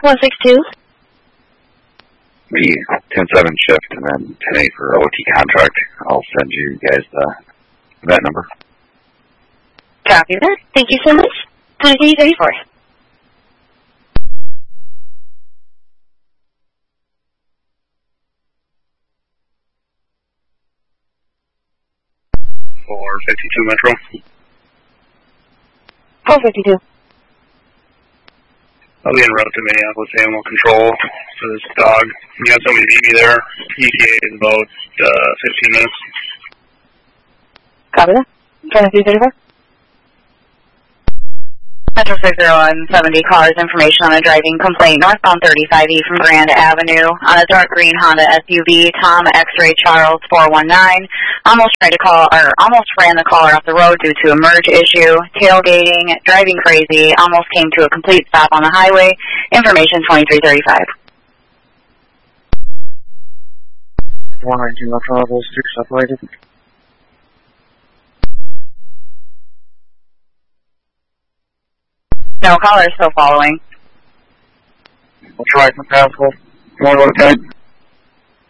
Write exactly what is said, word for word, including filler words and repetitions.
one six two. Be ten seven shift and then ten eight for O T contract. I'll send you guys the that number. Copy that. Thank you so much. nineteen thirty-four. four fifty-two Metro. four fifty-two. I'll be en route to Minneapolis Animal Control for this dog. You got somebody meet me there. E T A is about uh, fifteen minutes. Copy that. twenty-three thirty-four. Metro six zero one seventy callers information on a driving complaint northbound thirty-five E from Grand Avenue on a dark green Honda S U V. Tom X-Ray Charles four one nine almost tried to call or almost ran the caller off the road due to a merge issue, tailgating, driving crazy, almost came to a complete stop on the highway. Information twenty-three thirty-five. one nineteen Metro level six separated. No, caller is still following. I'll try some passport. More low tide.